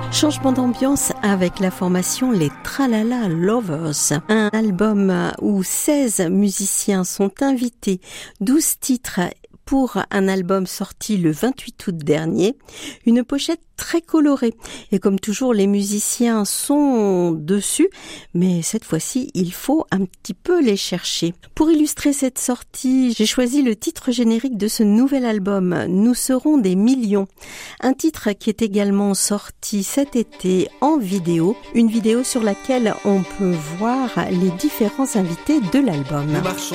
Changement d'ambiance avec la formation Les Tralala Lovers, un album où 16 musiciens sont invités, 12 titres pour un album sorti le 28 août dernier, une pochette très colorée. Et comme toujours, les musiciens sont dessus, mais cette fois-ci, il faut un petit peu les chercher. Pour illustrer cette sortie, j'ai choisi le titre générique de ce nouvel album, Nous serons des millions. Un titre qui est également sorti cet été en vidéo, une vidéo sur laquelle on peut voir les différents invités de l'album. Nous marchons